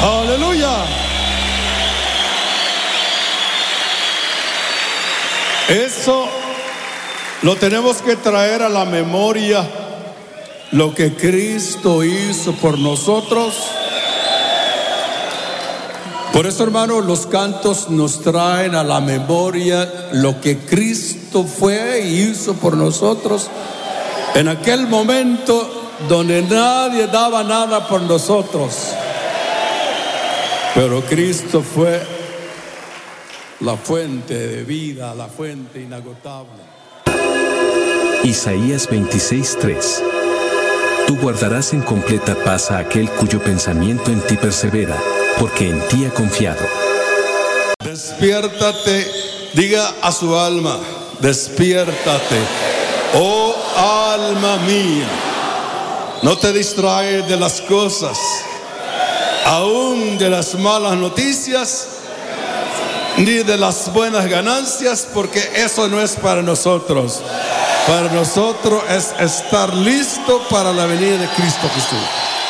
Aleluya. Eso lo tenemos que traer a la memoria, lo que Cristo hizo por nosotros. Por eso, hermanos, los cantos nos traen a la memoria lo que Cristo fue y hizo por nosotros en aquel momento donde nadie daba nada por nosotros. Pero Cristo fue la fuente de vida, la fuente inagotable. Isaías 26:3. Tú guardarás en completa paz a aquel cuyo pensamiento en ti persevera, porque en ti ha confiado. Despiértate, diga a su alma, despiértate, oh alma mía. No te distraes de las cosas, aún de las malas noticias, ni de las buenas ganancias, porque eso no es para nosotros. Para nosotros es estar listo para la venida de Cristo Jesús.